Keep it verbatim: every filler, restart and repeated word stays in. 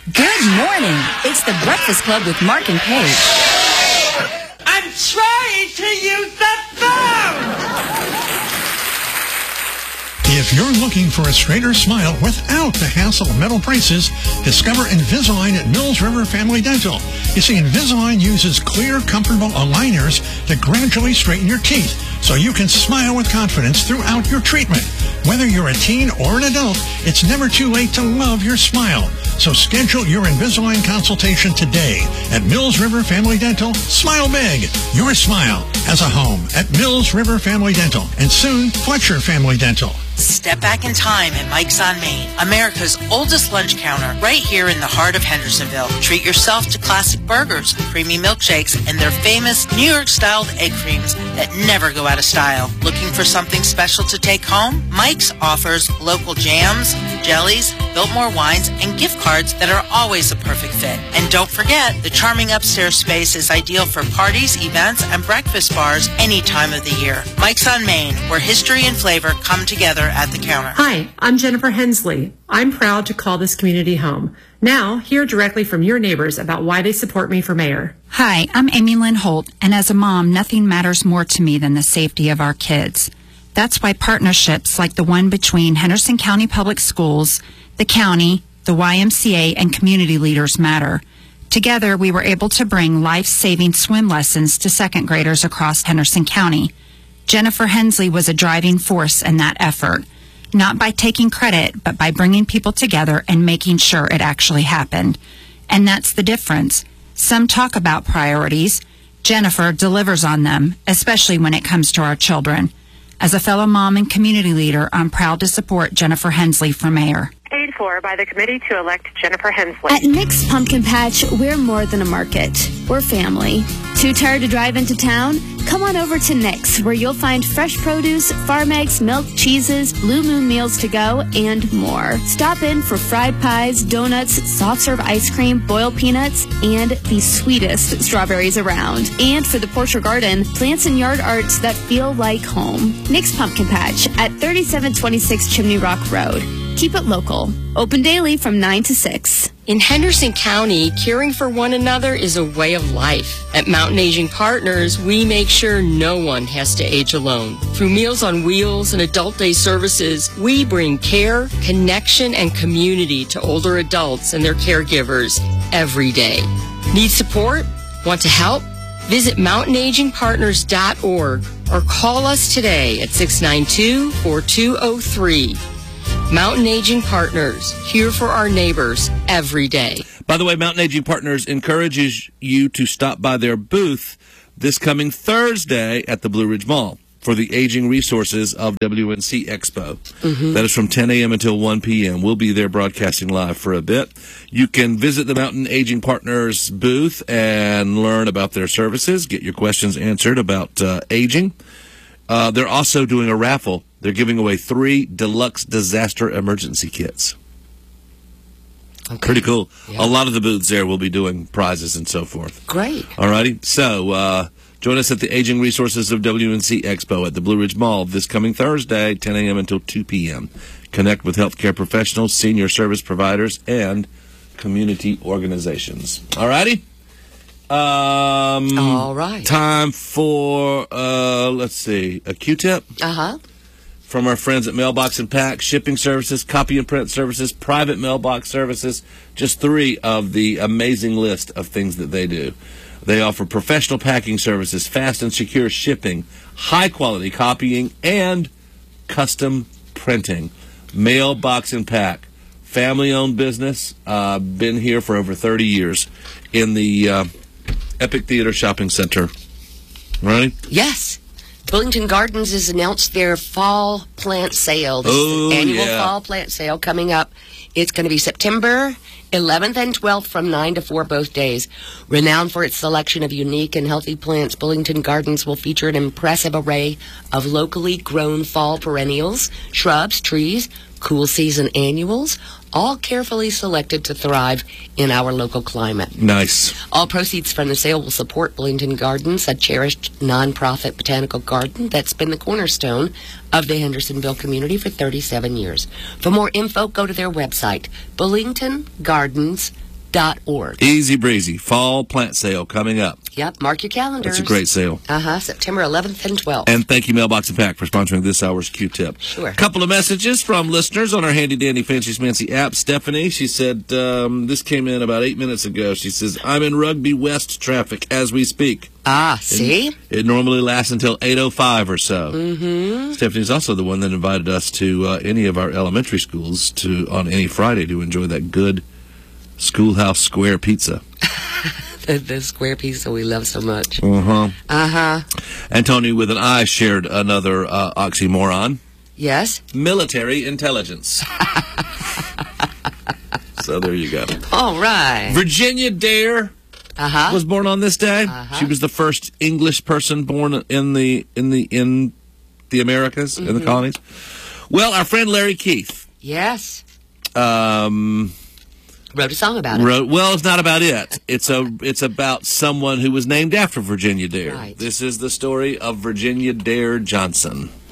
Good morning. It's the Breakfast Club with Mark and Paige. I'm trying to use the phone! If you're looking for a straighter smile without the hassle of metal braces, discover Invisalign at Mills River Family Dental. You see, Invisalign uses clear, comfortable aligners to gradually straighten your teeth so you can smile with confidence throughout your treatment. Whether you're a teen or an adult, it's never too late to love your smile. So schedule your Invisalign consultation today at Mills River Family Dental. Smile big. Your smile has a home at Mills River Family Dental and soon Fletcher Family Dental. Step back in time at Mike's on Main, America's oldest lunch counter, right here in the heart of Hendersonville. Treat yourself to classic burgers, creamy milkshakes, and their famous New York-styled egg creams that never go out of style. Looking for something special to take home? Mike's offers local jams, jellies, Biltmore wines, and gift cards that are always a perfect fit. And don't forget, the charming upstairs space is ideal for parties, events, and breakfast bars any time of the year. Mike's on Main, where history and flavor come together at the counter. Hi, I'm Jennifer Hensley. I'm proud to call this community home. Now, hear directly from your neighbors about why they support me for mayor. Hi, I'm Amy Lynn Holt, and as a mom, nothing matters more to me than the safety of our kids. That's why partnerships like the one between Henderson County Public Schools, the county, the Y M C A, and community leaders matter. Together, we were able to bring life-saving swim lessons to second graders across Henderson County. Jennifer Hensley was a driving force in that effort, not by taking credit, but by bringing people together and making sure it actually happened. And that's the difference. Some talk about priorities. Jennifer delivers on them, especially when it comes to our children. As a fellow mom and community leader, I'm proud to support Jennifer Hensley for mayor. Paid for by the committee to elect Jennifer Hensley. At Nick's Pumpkin Patch, we're more than a market. We're family. Too tired to drive into town? Come on over to Nick's, where you'll find fresh produce, farm eggs, milk, cheeses, Blue Moon meals to go, and more. Stop in for fried pies, donuts, soft serve ice cream, boiled peanuts, and the sweetest strawberries around. And for the porch or garden, plants and yard arts that feel like home. Nick's Pumpkin Patch at thirty-seven twenty-six Chimney Rock Road. Keep it local. Open daily from nine to six. In Henderson County, caring for one another is a way of life. At Mountain Aging Partners, we make sure no one has to age alone. Through Meals on Wheels and Adult Day services, we bring care, connection, and community to older adults and their caregivers every day. Need support? Want to help? Visit mountain aging partners dot org or call us today at six nine two, four two zero three. Mountain Aging Partners, here for our neighbors every day. By the way, Mountain Aging Partners encourages you to stop by their booth this coming Thursday at the Blue Ridge Mall for the Aging Resources of W N C Expo. Mm-hmm. That is from ten a.m. until one p.m. We'll be there broadcasting live for a bit. You can visit the Mountain Aging Partners booth and learn about their services, get your questions answered about uh, aging. Uh, they're also doing a raffle. They're giving away three deluxe disaster emergency kits. Okay. Pretty cool. Yeah. A lot of the booths there will be doing prizes and so forth. Great. All righty. So uh, join us at the Aging Resources of W N C Expo at the Blue Ridge Mall this coming Thursday, ten a.m. until two p.m. Connect with healthcare professionals, senior service providers, and community organizations. All righty. Um, All right. Time for, uh, let's see, a Q-tip. Uh-huh. From our friends at Mailbox and Pack, shipping services, copy and print services, private mailbox services, just three of the amazing list of things that they do. They offer professional packing services, fast and secure shipping, high-quality copying, and custom printing. Mailbox and Pack, family-owned business, uh, been here for over thirty years in the uh, Epic Theater Shopping Center. Right? Yes. Bullington Gardens has announced their fall plant sale. This oh, is the annual yeah. fall plant sale coming up. It's going to be September eleventh and twelfth from nine to four both days. Renowned for its selection of unique and healthy plants, Bullington Gardens will feature an impressive array of locally grown fall perennials, shrubs, trees, cool season annuals, all carefully selected to thrive in our local climate. Nice. All proceeds from the sale will support Bullington Gardens, a cherished nonprofit botanical garden that's been the cornerstone of the Hendersonville community for thirty-seven years. For more info, go to their website, bullington gardens dot org. Easy breezy. Fall plant sale coming up. Yep, mark your calendars. That's a great sale. Uh-huh, September eleventh and twelfth. And thank you, Mailbox and Pack, for sponsoring this hour's Q-Tip. Sure. A couple of messages from listeners on our handy-dandy Fancy Schmancy app. Stephanie, she said, um, this came in about eight minutes ago. She says, I'm in Rugby West traffic as we speak. Ah, see? It, it normally lasts until eight oh five or so. Mm-hmm. Stephanie's also the one that invited us to uh, any of our elementary schools to on any Friday to enjoy that good Schoolhouse Square pizza. the, the square pizza we love so much. Uh-huh. Uh-huh. And Tony with an I shared another uh, oxymoron. Yes? Military intelligence. So there you go. All right. Virginia Dare uh-huh. was born on this day. Uh-huh. She was the first English person born in the in the in the Americas, mm-hmm. in the colonies. Well, our friend Larry Keith. Yes. Um, wrote a song about it. Wrote, well, it's not about it. It's a it's about someone who was named after Virginia Dare. Right. This is the story of Virginia Dare Johnson.